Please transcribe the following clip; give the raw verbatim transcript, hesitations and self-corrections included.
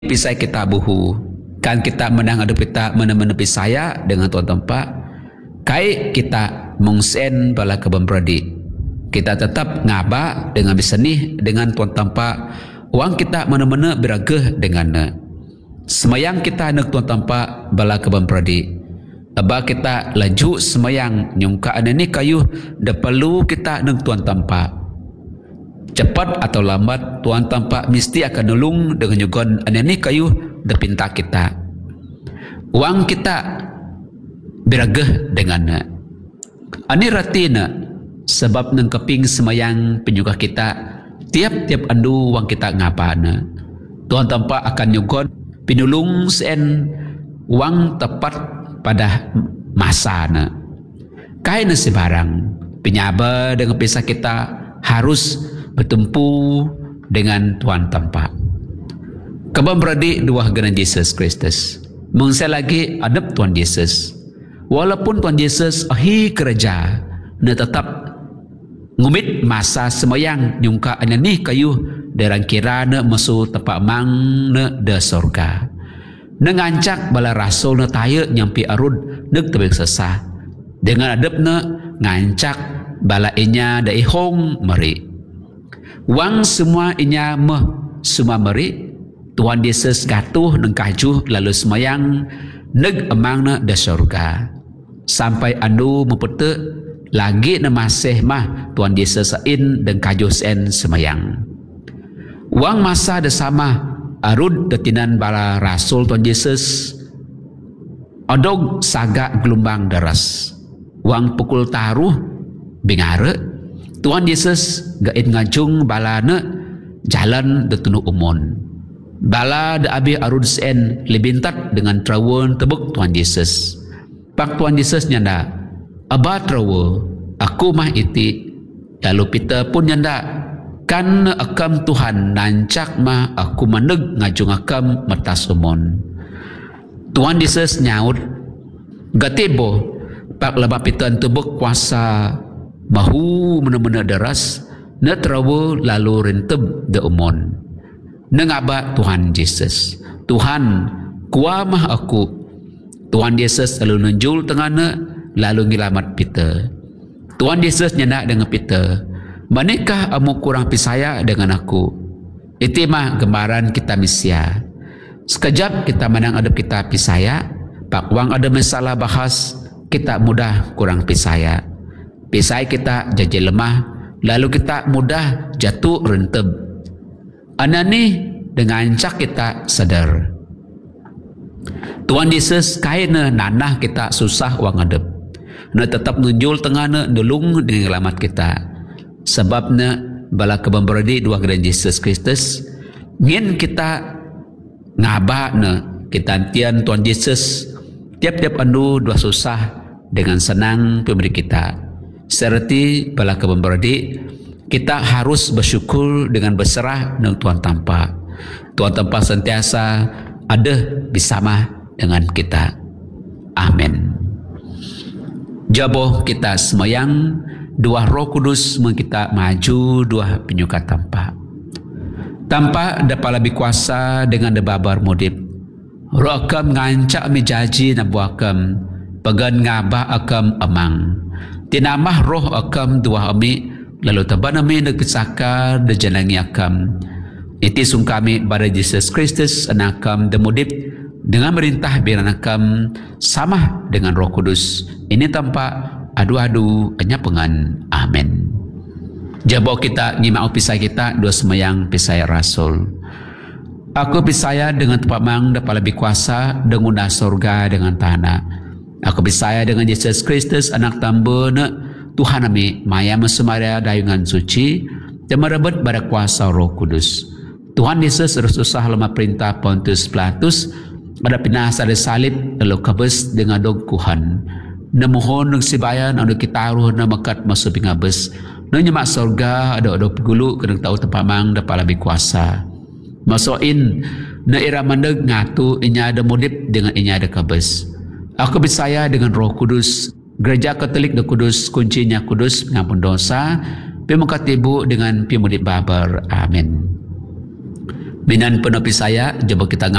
pisai kita buhu kan kita menang ada kita mana-mana pisaya dengan tuan tempat kai kita mengsen bala kebun beradi kita tetap ngaba dengan bisanih dengan tuan tempat wang kita mana-mana beragah dengan semayang kita nak tuan tempat bala kebun beradi aba kita laju semayang nyungka ada ni kayu dah perlu kita nak tuan tempat cepat atau lambat tuan tampak mesti akan nolong dengan nyugon ani kayu de pinta kita wang kita beragah dengan ani ratina sebab nang keping semayang penyuka kita tiap-tiap andu wang kita ngapana tuan tampak akan nyugon pinulung sen wang tepat pada masana kaina sebarang penyaba dengan pisah kita harus bertempu dengan Tuhan tempat. Kebun beradik dua genan Yesus Kristus. Mengsa lagi adab Tuhan Yesus. Walaupun Tuhan Yesus akhir kerja, na tetap ngumit masa semayang nyungka ani kayu derang kira na masu tempat mang na de surga. Na ngancak bala rasul na taya nyampi arud deg tebek sesah. Dengan adab na ngancak bala inya da ihong meri. Wang semua inya meh semua meri Tuhan Yesus gatuh nang kajuh lalu semayang neg emang na da surga sampai andu mempete lagi na masih mah Tuhan Yesus sain dan kajuh sen semayang wang masa da sama arud detinan bala rasul Tuhan Yesus odog sagak gelombang deras wang pukul taruh bingare Tuhan Yesus gain ngajung balana jalan de tunu umon. Bala de abi arud sen lebintat dengan trawon tebuk Tuhan Yesus. Pak Tuhan Yesus nyanda, aba trawo, aku mah iti. Lalu Peter pun nyanda, kan akam Tuhan nancak mah aku maneg ngajung akam metas umon. Tuhan Yesus nyaut, gatebo, pak laba Peter tebuk kuasa bahu mana-mana deras na trawo lalu renteb de umon nengaba Tuhan Yesus Tuhan kuah mah aku Tuhan Yesus lalu nunjul tengahna lalu ngilamat Peter Tuhan Yesus nyana dengan Peter manakah amu kurang pisaya dengan aku itu mah gambaran kita misia sekejap kita menang adab kita pisaya pak wang ada masalah bahas kita mudah kurang pisaya pisai kita jadi lemah lalu kita mudah jatuh renteb anani dengan cak kita sadar Tuhan Yesus kaina nanah kita susah wang adep na tetap nunjul tengah na nulung dengan selamat kita sebabnya bala kebun beradi dua geran Yesus Kristus ngin kita ngaba na kita tian Tuhan Yesus tiap-tiap andu dua susah dengan senang pemberi kita serti bala kebun beradi kita harus bersyukur dengan berserah dengan Tuhan tampak Tuhan tampak sentiasa ada bersama dengan kita amin jabo kita semayang dua Roh Kudus kita maju dua penyuka tampak tampak dapat lebih kuasa dengan debabar modip roh akam ngancak mijaji nabu akam pegan ngabah akam amang tinamah roh akam dua ami lalu taban ami nak pisakar de janangi akam iti sungkami pada Yesus Kristus anakam demudip dengan merintah biar anakam sama dengan Roh Kudus ini tanpa adu-adu hanya pengan amin jabo kita ngimau pisah kita dua semayang pisah rasul aku pisah dengan tempat mang dapat lebih kuasa dengan surga dengan tanah aku percaya dengan Yesus Kristus anak tambana Tuhan kami maya mesemaya dayungan suci dan merebut pada kuasa Roh Kudus. Tuhan Yesus susah lemah perintah Pontius Pilatus pada pinah sada salib lalu kabes dengan dog Tuhan. Namuhon ng sibayan anu kita aruh na makat masuk pingabes. Nanya mak surga ada ada gulu kena tahu tepamang dapat lebih kuasa. Masukin na ira mandeg ngatu inya ada mudip dengan inya ada kabes. Aku percaya dengan Roh Kudus, Gereja Katolik de Kudus, kuncinya Kudus, pengampun dosa, pemukatibu dengan pemudip babar. Amin. Minan penepi saya, coba kita